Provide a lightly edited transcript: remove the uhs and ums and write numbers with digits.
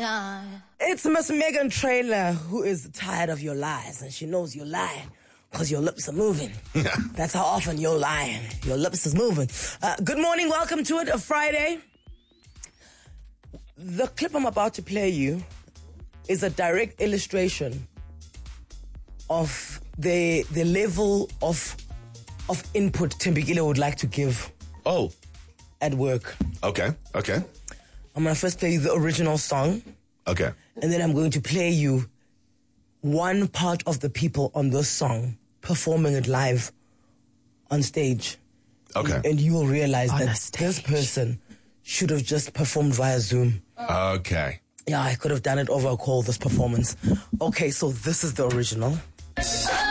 It's Miss Megan Trainor who is tired of your lies, and she knows you're lying because your lips are moving. That's how often you're lying. Your lips is moving. Good morning, welcome to it, a Friday. The clip I'm about to play you is a direct illustration of the level of input Thembekile would like to give. Oh. At work. Okay. I'm going to first play you the original song. Okay. And then I'm going to play you one part of the people on this song performing it live on stage. Okay. And you will realize that this person should have just performed via Zoom. Okay. Yeah, I could have done it over a call, this performance. Okay, so this is the original.